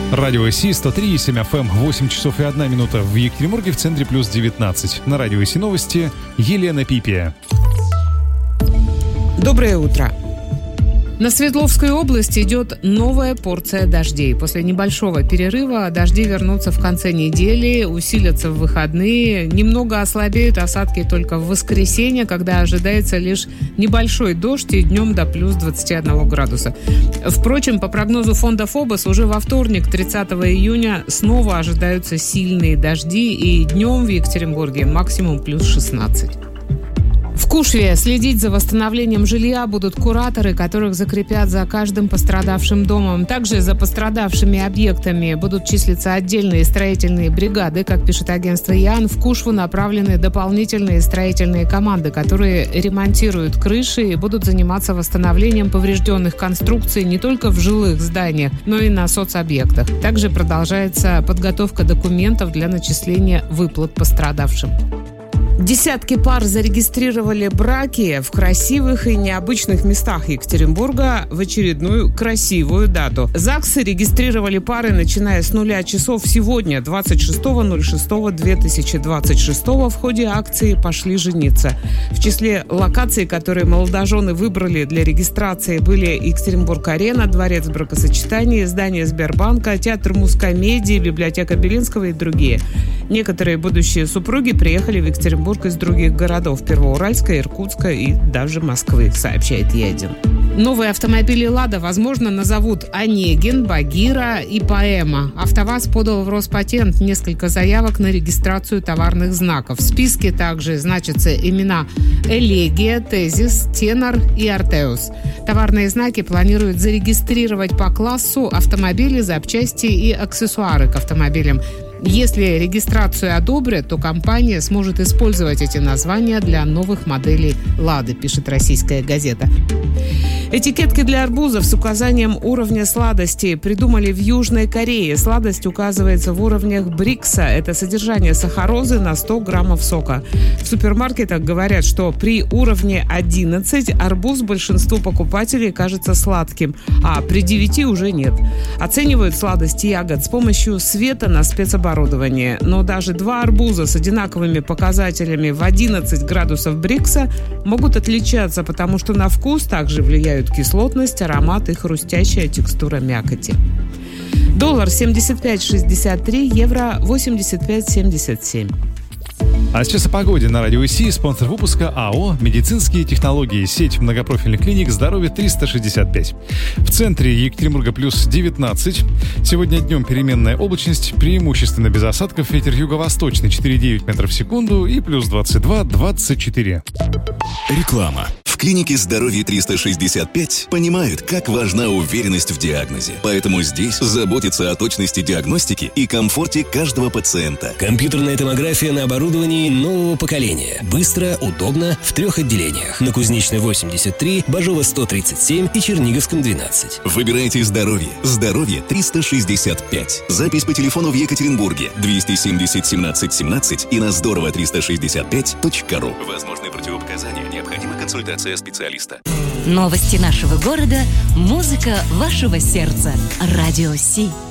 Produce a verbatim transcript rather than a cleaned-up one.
Радио Си, сто три и семь эф эм, восемь часов и одна минута в Екатеринбурге, в центре плюс девятнадцать. На Радио Си новости Елена Пипия. Доброе утро. На Свердловской области идет новая порция дождей. После небольшого перерыва дожди вернутся в конце недели, усилятся в выходные. Немного ослабеют осадки только в воскресенье, когда ожидается лишь небольшой дождь и днем до плюс двадцати одного градуса. Впрочем, по прогнозу фонда ФОБОС, уже во вторник, тридцатого июня, снова ожидаются сильные дожди, и днем в Екатеринбурге максимум плюс шестнадцать. В Кушве следить за восстановлением жилья будут кураторы, которых закрепят за каждым пострадавшим домом. Также за пострадавшими объектами будут числиться отдельные строительные бригады. Как пишет агентство ЯН, в Кушву направлены дополнительные строительные команды, которые ремонтируют крыши и будут заниматься восстановлением поврежденных конструкций не только в жилых зданиях, но и на соцобъектах. Также продолжается подготовка документов для начисления выплат пострадавшим. Десятки пар зарегистрировали браки в красивых и необычных местах Екатеринбурга в очередную красивую дату. ЗАГСы регистрировали пары, начиная с нуля часов сегодня, двадцать шестого шестого две тысячи двадцать шестого, в ходе акции «Пошли жениться». В числе локаций, которые молодожены выбрали для регистрации, были Екатеринбург-Арена, Дворец бракосочетаний, здание Сбербанка, Театр Мускомедии, библиотека Белинского и другие. Некоторые будущие супруги приехали в Екатеринбург из других городов – Первоуральска, Иркутска и даже Москвы, сообщает Е один. Новые автомобили «Лада», возможно, назовут «Онегин», «Багира» и «Поэма». АвтоВАЗ подал в Роспатент несколько заявок на регистрацию товарных знаков. В списке также значатся имена «Элегия», «Тезис», «Тенор» и «Артеус». Товарные знаки планируют зарегистрировать по классу автомобили, запчасти и аксессуары к автомобилям. Если регистрацию одобрят, то компания сможет использовать эти названия для новых моделей «Лады», пишет «Российская газета». Этикетки для арбузов с указанием уровня сладости придумали в Южной Корее. Сладость указывается в уровнях Брикса. Это содержание сахарозы на сто граммов сока. В супермаркетах говорят, что при уровне одиннадцать арбуз большинству покупателей кажется сладким, а при девяти уже нет. Оценивают сладость ягод с помощью света на спецоборудовании. Но даже два арбуза с одинаковыми показателями в одиннадцать градусов Брикса могут отличаться, потому что на вкус также влияют кислотность, аромат и хрустящая текстура мякоти. Доллар семьдесят пять шестьдесят три, евро восемьдесят пять семьдесят семь. А сейчас о погоде на Радио Си. Спонсор выпуска АО «Медицинские технологии». Сеть многопрофильных клиник «Здоровье триста шестьдесят пять». В центре Екатеринбурга плюс девятнадцать. Сегодня днем переменная облачность, преимущественно без осадков. Ветер юго-восточный четыре целых девять метров в секунду и плюс двадцать два двадцать четыре. Реклама. В клинике «Здоровье триста шестьдесят пять» понимают, как важна уверенность в диагнозе. Поэтому здесь заботятся о точности диагностики и комфорте каждого пациента. Компьютерная томография на оборудовании нового поколения. Быстро, удобно, в трех отделениях. На Кузнечной восемьдесят три, Бажова сто тридцать семь и Черниговском двенадцать. Выбирайте «Здоровье». «Здоровье триста шестьдесят пять». Запись по телефону в Екатеринбурге двести семьдесят семнадцать семнадцать и на здорово триста шестьдесят пять точка ру. Возможны противопоказания. Необходима консультация специалиста. Новости нашего города. Музыка вашего сердца. Радио Си.